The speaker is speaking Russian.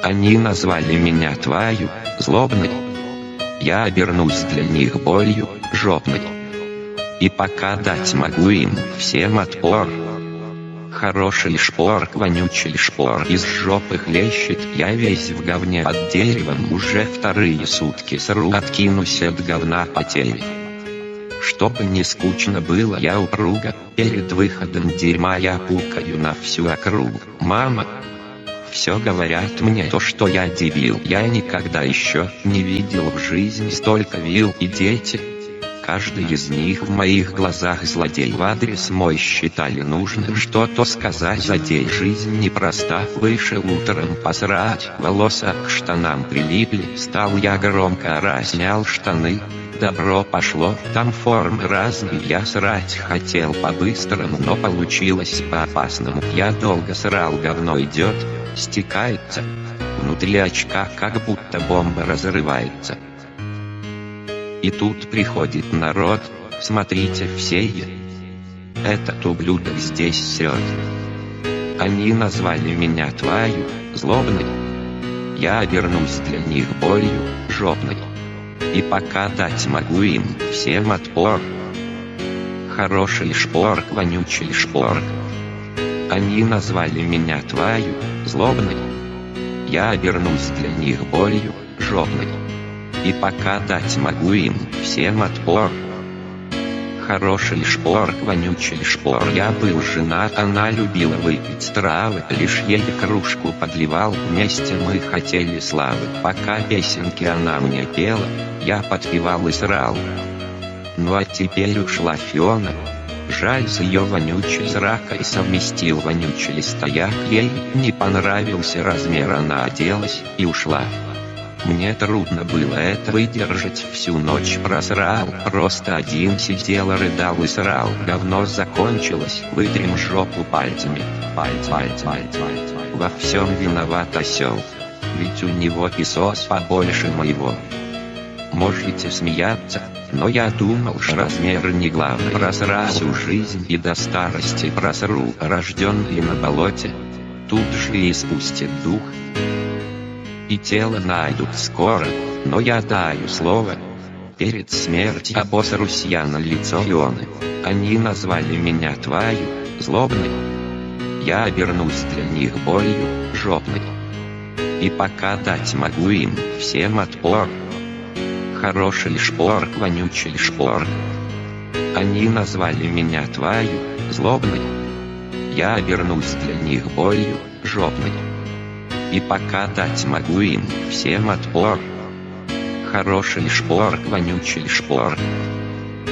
Они назвали меня твою, злобной. Я обернусь для них болью, жопной. И пока дать могу им всем отпор. Хороший шпорк, вонючий шпор из жопы хлещет. Я весь в говне под деревом, уже вторые сутки сру. Откинусь от говна потери. Чтобы не скучно было, я упруга. Перед выходом дерьма я пукаю на всю округу. Мама, все говорят мне то, что я дебил. Я никогда еще не видел в жизни столько вил. И дети, каждый из них в моих глазах злодей. В адрес мой считали нужным что-то сказать. Задей, жизнь непроста. Вышел утром посрать, волоса к штанам прилипли. Стал я громко орать, снял штаны. Добро пошло, там формы разные. Я срать хотел по-быстрому, но получилось по-опасному. Я долго срал, говно идет, стекается. Внутри очка как будто бомба разрывается. И тут приходит народ, смотрите все. Этот ублюдок здесь срет. Они назвали меня твою, злобной. Я обернусь для них болью, жопной. И пока дать могу им всем отпор. Хороший шпорк, вонючий шпорк. Они назвали меня твою, злобной. Я обернусь для них болью, жопной. И пока дать могу им всем отпор. Хороший шпорк, вонючий шпор. Я был женат, она любила выпить травы. Лишь ей кружку подливал, вместе мы хотели славы. Пока песенки она мне пела, я подпевал и срал. Ну а теперь ушла Фиона. Жаль, с ее вонючей зракой совместил вонючий стояк. Ей не понравился размер, она оделась и ушла. Мне трудно было это выдержать, всю ночь просрал. Просто один сидел, рыдал и срал. Говно закончилось, вытрем жопу пальцами. Во всем виноват осел, ведь у него песос побольше моего. Можете смеяться, но я думал, что размер не главный. Просрал всю жизнь и до старости просру. Рожденный на болоте, тут же и спустит дух. И тело найдут скоро, но я даю слово. Перед смертью обосрусь я на лицо Фионы. Они назвали меня твою, злобной. Я обернусь для них болью, жопной. И пока дать могу им всем отпор. Хороший шпорк, вонючий шпорк. Они назвали меня твою, злобной. Я обернусь для них болью, жопной. И пока дать могу им всем отпор. Хороший шпорк, вонючий шпорк.